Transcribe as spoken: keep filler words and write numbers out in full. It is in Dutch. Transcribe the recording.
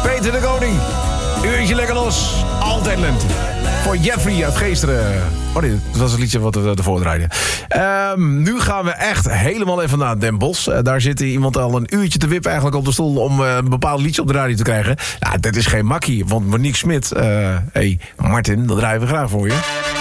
Peter de Koning. Uurtje lekker los. Altijd lente. Voor Jeffrey uit Geesteren. Oh nee, dat was het liedje wat we ervoor draaiden. Um, nu gaan we echt helemaal even naar Den Bosch. Uh, daar zit iemand al een uurtje te wippen eigenlijk op de stoel... om uh, een bepaald liedje op de radio te krijgen. Nou, dat is geen makkie, want Monique Smit... Uh, hey, Martin, dat draaien we graag voor je.